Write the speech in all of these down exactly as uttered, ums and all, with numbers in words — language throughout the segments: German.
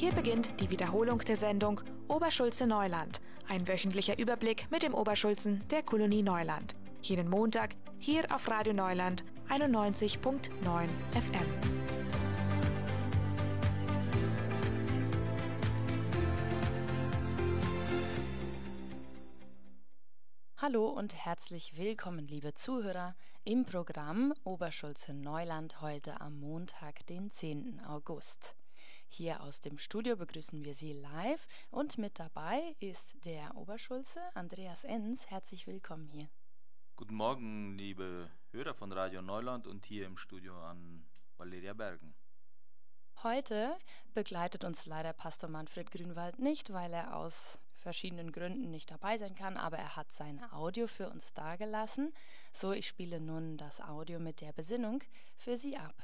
Hier beginnt die Wiederholung der Sendung Oberschulze Neuland, ein wöchentlicher Überblick mit dem Oberschulzen der Kolonie Neuland. Jeden Montag hier auf Radio Neuland einundneunzig Komma neun F M. Hallo und herzlich willkommen, liebe Zuhörer, im Programm Oberschulze Neuland heute am Montag, den zehnten August. Hier aus dem Studio begrüßen wir Sie live und mit dabei ist der Oberschulze Andreas Enns. Herzlich willkommen hier. Guten Morgen, liebe Hörer von Radio Neuland und hier im Studio an Valeria Bergen. Heute begleitet uns leider Pastor Manfred Grünwald nicht, weil er aus verschiedenen Gründen nicht dabei sein kann, aber er hat sein Audio für uns dargelassen. So, ich spiele nun das Audio mit der Besinnung für Sie ab.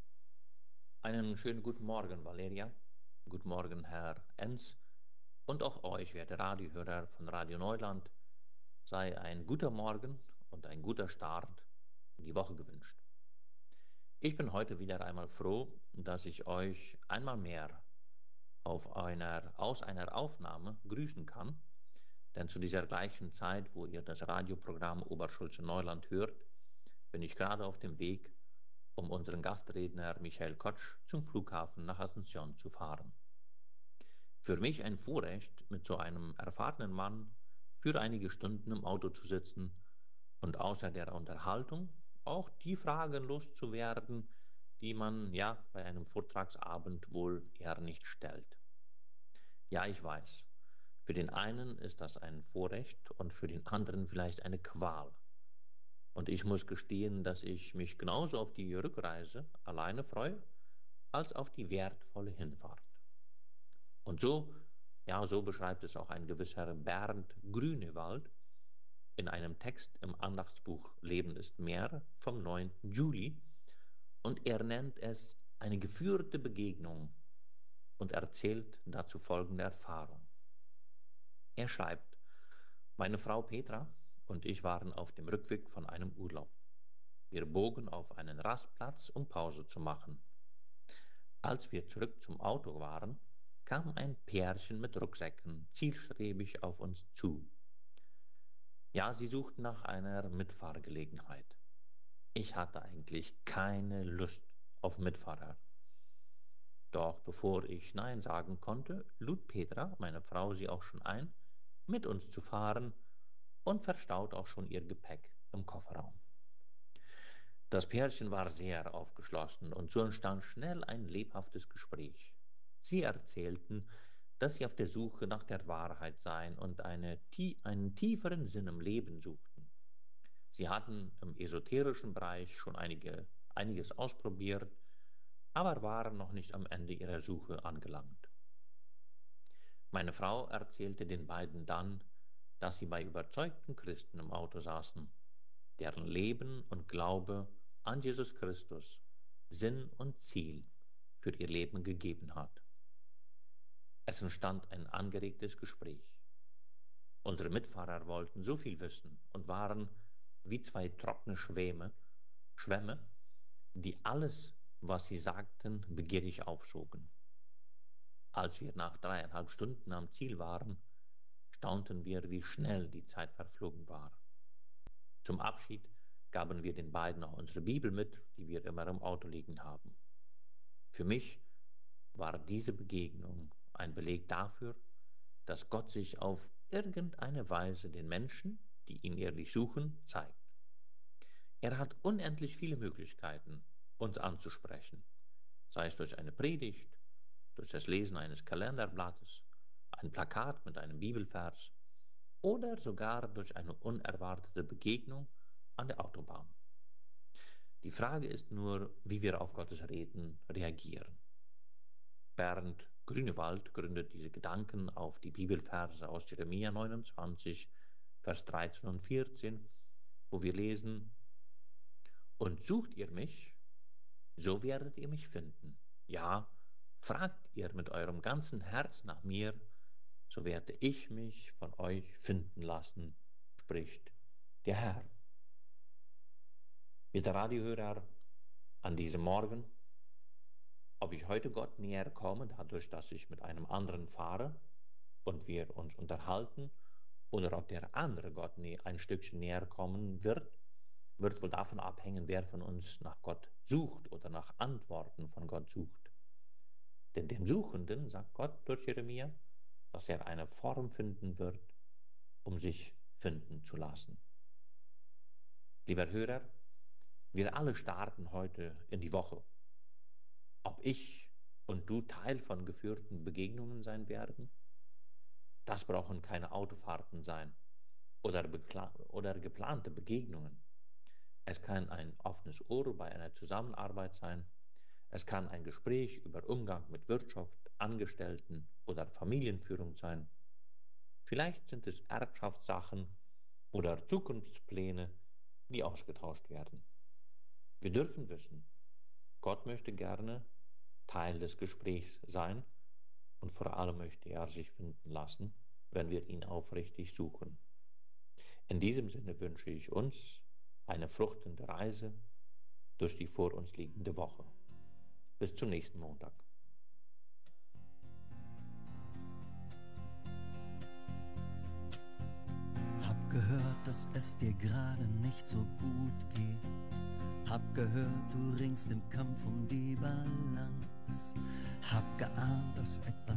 Einen schönen guten Morgen, Valeria. Guten Morgen, Herr Enns. Und auch euch, werte Radiohörer von Radio Neuland, sei ein guter Morgen und ein guter Start in die Woche gewünscht. Ich bin heute wieder einmal froh, dass ich euch einmal mehr auf einer, aus einer Aufnahme grüßen kann, denn zu dieser gleichen Zeit, wo ihr das Radioprogramm Oberschulze Neuland hört, bin ich gerade auf dem Weg, um unseren Gastredner Michael Kotsch zum Flughafen nach Asunción zu fahren. Für mich ein Vorrecht, mit so einem erfahrenen Mann für einige Stunden im Auto zu sitzen und außer der Unterhaltung auch die Fragen loszuwerden, die man ja bei einem Vortragsabend wohl eher nicht stellt. Ja, ich weiß, für den einen ist das ein Vorrecht und für den anderen vielleicht eine Qual. Und ich muss gestehen, dass ich mich genauso auf die Rückreise alleine freue, als auf die wertvolle Hinfahrt. Und so, ja, so beschreibt es auch ein gewisser Bernd Grünewald in einem Text im Andachtsbuch Leben ist mehr vom neunten Juli, und er nennt es eine geführte Begegnung und erzählt dazu folgende Erfahrung. Er schreibt: Meine Frau Petra und ich waren auf dem Rückweg von einem Urlaub. Wir bogen auf einen Rastplatz, um Pause zu machen. Als wir zurück zum Auto waren, kam ein Pärchen mit Rucksäcken zielstrebig auf uns zu. Ja, sie suchten nach einer Mitfahrgelegenheit. Ich hatte eigentlich keine Lust auf Mitfahrer. Doch bevor ich Nein sagen konnte, lud Petra, meine Frau, sie auch schon ein, mit uns zu fahren und verstaut auch schon ihr Gepäck im Kofferraum. Das Pärchen war sehr aufgeschlossen und so entstand schnell ein lebhaftes Gespräch. Sie erzählten, dass sie auf der Suche nach der Wahrheit seien und eine, einen tieferen Sinn im Leben suchten. Sie hatten im esoterischen Bereich schon einige, einiges ausprobiert, aber waren noch nicht am Ende ihrer Suche angelangt. Meine Frau erzählte den beiden dann, dass sie bei überzeugten Christen im Auto saßen, deren Leben und Glaube an Jesus Christus Sinn und Ziel für ihr Leben gegeben hat. Es entstand ein angeregtes Gespräch. Unsere Mitfahrer wollten so viel wissen und waren wie zwei trockene Schwämme, Schwämme, die alles, was sie sagten, begierig aufsogen. Als wir nach dreieinhalb Stunden am Ziel waren, staunten wir, wie schnell die Zeit verflogen war. Zum Abschied gaben wir den beiden noch unsere Bibel mit, die wir immer im Auto liegen haben. Für mich war diese Begegnung ein Beleg dafür, dass Gott sich auf irgendeine Weise den Menschen, die ihn ehrlich suchen, zeigt. Er hat unendlich viele Möglichkeiten, uns anzusprechen, sei es durch eine Predigt, durch das Lesen eines Kalenderblattes, ein Plakat mit einem Bibelvers oder sogar durch eine unerwartete Begegnung an der Autobahn. Die Frage ist nur, wie wir auf Gottes Reden reagieren. Bernd Grünewald gründet diese Gedanken auf die Bibelverse aus Jeremia neunundzwanzig, Vers dreizehn und vierzehn, wo wir lesen: Und sucht ihr mich, so werdet ihr mich finden. Ja, fragt ihr mit eurem ganzen Herz nach mir, so werde ich mich von euch finden lassen, spricht der Herr. Bitte Radiohörer, an diesem Morgen, ob ich heute Gott näher komme, dadurch, dass ich mit einem anderen fahre und wir uns unterhalten, oder ob der andere Gott ein Stückchen näher kommen wird, wird wohl davon abhängen, wer von uns nach Gott sucht oder nach Antworten von Gott sucht. Denn dem Suchenden sagt Gott durch Jeremia, dass er eine Form finden wird, um sich finden zu lassen. Lieber Hörer, wir alle starten heute in die Woche. Ob ich und du Teil von geführten Begegnungen sein werden? Das brauchen keine Autofahrten sein oder, oder geplante Begegnungen. Es kann ein offenes Ohr bei einer Zusammenarbeit sein. Es kann ein Gespräch über Umgang mit Wirtschaft, Angestellten oder Familienführung sein. Vielleicht sind es Erbschaftssachen oder Zukunftspläne, die ausgetauscht werden. Wir dürfen wissen, Gott möchte gerne Teil des Gesprächs sein und vor allem möchte er sich finden lassen, wenn wir ihn aufrichtig suchen. In diesem Sinne wünsche ich uns eine fruchtende Reise durch die vor uns liegende Woche. Bis zum nächsten Montag. Hab gehört, dass es dir gerade nicht so gut geht. Hab gehört, du ringst im Kampf um die Balance. Hab geahnt, dass etwas